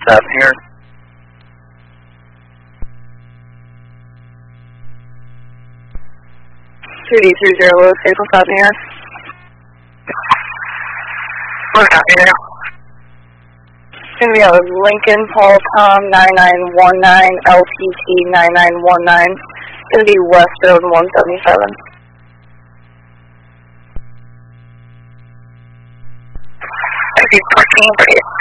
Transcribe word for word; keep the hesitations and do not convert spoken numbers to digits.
seven here. two D three zero, Lewis, vehicle seven here. What's up here? It's going to be a Lincoln Paul Tom nine nine one nine, L T T nine nine one nine. It's going to be West Road one seventy-seven. I see fourteen, pretty.